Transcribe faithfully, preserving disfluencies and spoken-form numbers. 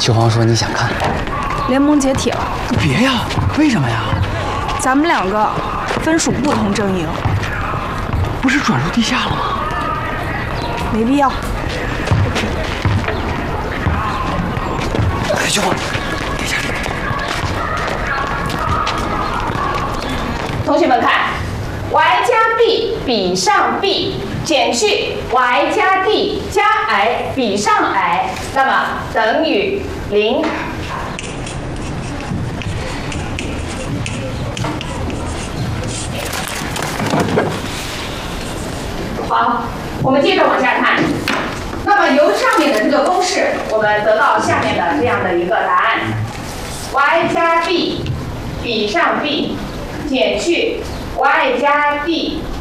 秋芳说你想看， 联盟解体了。 别呀，为什么呀？ 咱们两个分属不同阵营， 不是转入地下了吗？ 没必要。 哎，秋芳，别下去。 同学们看 ，y 加 b 比上 b 减去 y 加 d 加 i 比上 i， 那么等于零。好，我们接着往下看。那么由上面的这个公式，我们得到下面的这样的一个答案 ：y 加 b 比上 b 减去 y 加 d